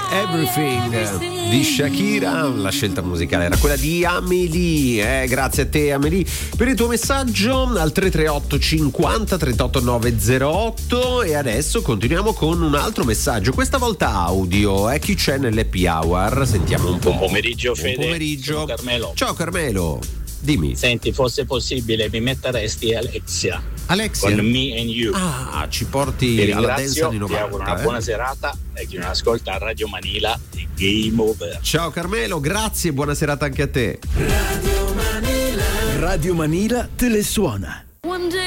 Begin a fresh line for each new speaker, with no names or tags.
Everything di Shakira. La scelta musicale era quella di Amelie. Grazie a te, Amelie, per il tuo messaggio al 338 50 38 908. E adesso continuiamo con un altro messaggio, questa volta audio. Chi c'è nell'Happy Hour? Sentiamo un po'.
Buon pomeriggio, Fede.
Buon pomeriggio.
Sono Carmelo.
Ciao Carmelo, dimmi.
Senti, fosse possibile mi metteresti Alexia
Alexia
con Me and You.
ci porti alla dance anni 90.
Ti auguro una buona serata e chi non ascolta Radio Manila Game Over.
Ciao Carmelo, grazie, buona serata anche a te.
Radio Manila te le suona.